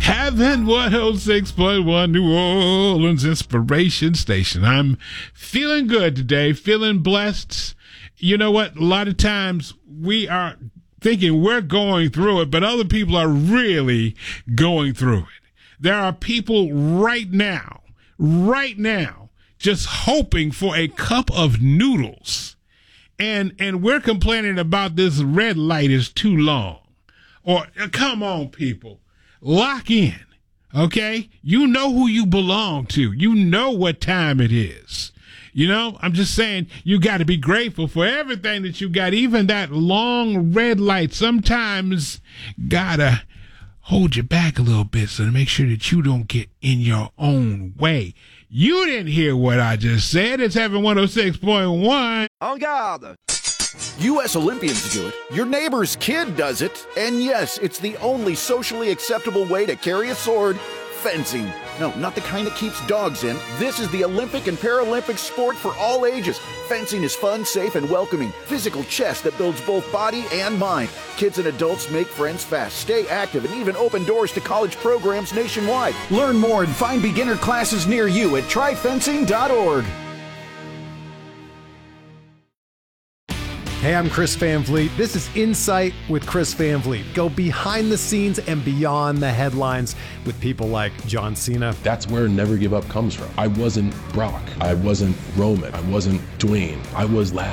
Heaven 106.1 New Orleans Inspiration Station. I'm feeling good today, feeling blessed. You know what? A lot of times we are thinking we're going through it, but other people are really going through it. There are people right now, just hoping for a cup of noodles. And we're complaining about this red light is too long. Or, come on, people. Lock in, okay? You know who you belong to. You know what time it is. You know, I'm just saying you got to be grateful for everything that you got, even that long red light. Sometimes gotta hold you back a little bit so to make sure that you don't get in your own way. You didn't hear what I just said. It's Heaven 106.1. En garde! U.S. Olympians do it, your neighbor's kid does it, and yes, it's the only socially acceptable way to carry a sword, fencing. No, not the kind that keeps dogs in. This is the Olympic and Paralympic sport for all ages. Fencing is fun, safe, and welcoming. Physical chess that builds both body and mind. Kids and adults make friends fast, stay active, and even open doors to college programs nationwide. Learn more and find beginner classes near you at tryfencing.org. Hey, I'm Chris Van Vliet. This is Insight with Chris Van Vliet. Go behind the scenes and beyond the headlines with people like John Cena. That's where Never Give Up comes from. I wasn't Brock. I wasn't Roman. I wasn't Dwayne. I was Lashley.